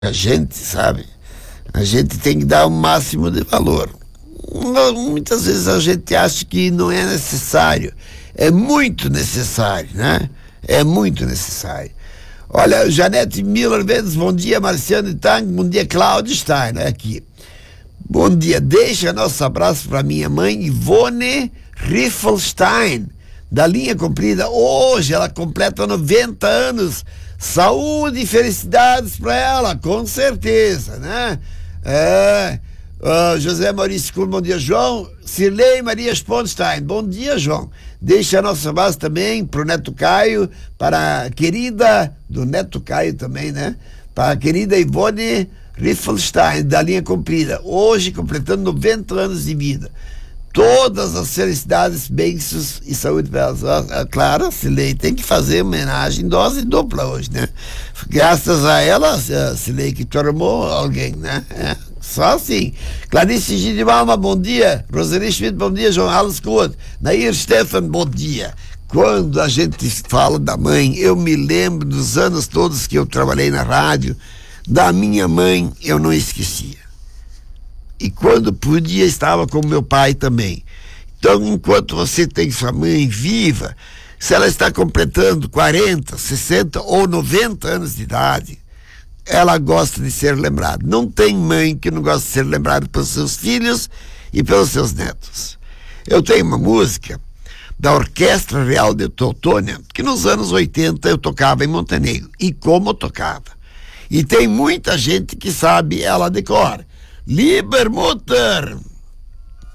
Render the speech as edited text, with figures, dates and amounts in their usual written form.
A gente, sabe? A gente tem que dar o máximo de valor. Muitas vezes a gente acha que não é necessário. É muito necessário, né? É muito necessário. Olha, Janete Miller Mendes, bom dia, Marciano Tang, bom dia, Cláudio Stein, aqui. Bom dia, deixa nosso abraço para minha mãe, Ivone Riffelstein, da linha comprida. Hoje ela completa 90 anos. Saúde e felicidades para ela, com certeza, né? José Maurício Kuhn, bom dia, João. Cirlei Maria Sponstein, bom dia, João. Deixa nosso abraço também pro Neto Caio, para a querida, do Neto Caio também, né? Para a querida Ivone Riffelstein, da linha comprida, hoje completando 90 anos de vida. Todas as felicidades, bênçãos e saúde para elas. Claro, Cilei, tem que fazer homenagem, dose dupla hoje, né? Graças a ela, Cilei, que tornou alguém, né? Só assim. Clarice Gidimalma, bom dia. Roseli Schmidt, bom dia. João Carlos Couto. Nair Stefan, bom dia. Quando a gente fala da mãe, eu me lembro dos anos todos que eu trabalhei na rádio, da minha mãe eu não esquecia. E quando podia, estava com meu pai também. Então, enquanto você tem sua mãe viva, se ela está completando 40, 60 ou 90 anos de idade, ela gosta de ser lembrada. Não tem mãe que não gosta de ser lembrada pelos seus filhos e pelos seus netos. Eu tenho uma música da Orquestra Real de Teutônia, que nos anos 80 eu tocava em Montenegro. E como tocava. E tem muita gente que sabe ela de cor. Lieber Mutter,